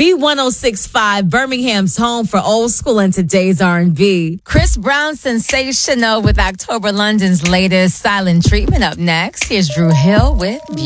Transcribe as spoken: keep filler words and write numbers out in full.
B one oh six point five, Birmingham's home for old school and today's R and B. Chris Brown sensational with October London's latest Silent Treatment up next. Here's Drew Hill with